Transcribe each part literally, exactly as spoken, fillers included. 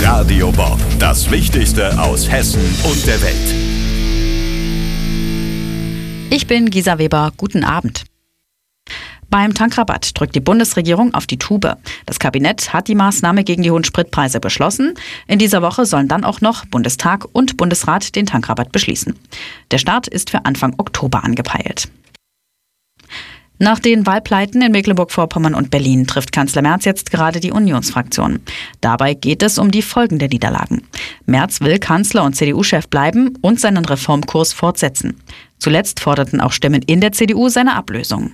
Radio Bob, das Wichtigste aus Hessen und der Welt. Ich bin Gisa Weber, guten Abend. Beim Tankrabatt drückt die Bundesregierung auf die Tube. Das Kabinett hat die Maßnahme gegen die hohen Spritpreise beschlossen. In dieser Woche sollen dann auch noch Bundestag und Bundesrat den Tankrabatt beschließen. Der Start ist für Anfang Oktober angepeilt. Nach den Wahlpleiten in Mecklenburg-Vorpommern und Berlin trifft Kanzler Merz jetzt gerade die Unionsfraktion. Dabei geht es um die Folgen der Niederlagen. Merz will Kanzler und C D U-Chef bleiben und seinen Reformkurs fortsetzen. Zuletzt forderten auch Stimmen in der C D U seine Ablösung.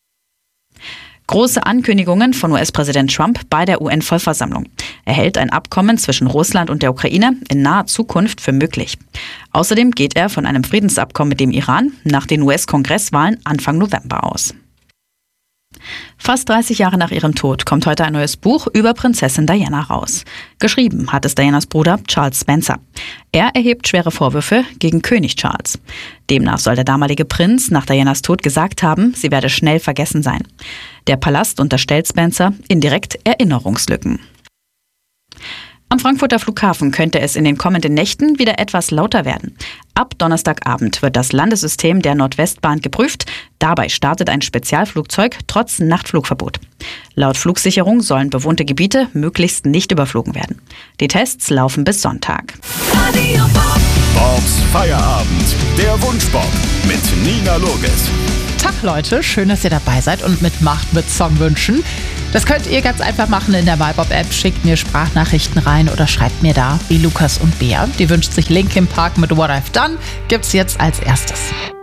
Große Ankündigungen von U S-Präsident Trump bei der U N-Vollversammlung. Er hält ein Abkommen zwischen Russland und der Ukraine in naher Zukunft für möglich. Außerdem geht er von einem Friedensabkommen mit dem Iran nach den U S-Kongresswahlen Anfang November aus. Fast dreißig Jahre nach ihrem Tod kommt heute ein neues Buch über Prinzessin Diana raus. Geschrieben hat es Dianas Bruder Charles Spencer. Er erhebt schwere Vorwürfe gegen König Charles. Demnach soll der damalige Prinz nach Dianas Tod gesagt haben, sie werde schnell vergessen sein. Der Palast unterstellt Spencer indirekt Erinnerungslücken. Am Frankfurter Flughafen könnte es in den kommenden Nächten wieder etwas lauter werden. Ab Donnerstagabend wird das Landessystem der Nordwestbahn geprüft. Dabei startet ein Spezialflugzeug trotz Nachtflugverbot. Laut Flugsicherung sollen bewohnte Gebiete möglichst nicht überflogen werden. Die Tests laufen bis Sonntag. Radio Bob. Bobs Feierabend. Der Wunschbob mit Nina Loges. Tag Leute, schön, dass ihr dabei seid und mitmacht mit Songwünschen. Das könnt ihr ganz einfach machen in der MyBob-App. Schickt mir Sprachnachrichten rein oder schreibt mir da, wie Lukas und Bea. Die wünscht sich Linkin Park mit What I've Done. Gibt's jetzt als erstes.